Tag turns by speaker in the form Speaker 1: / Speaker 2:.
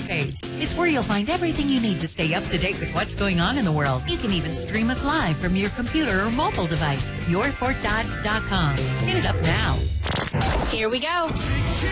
Speaker 1: page. It's where you'll find everything you need to stay up to date with what's going on in the world. You can even stream us live from your computer or mobile device. YourFortDodge.com. Hit it up now.
Speaker 2: Here we go.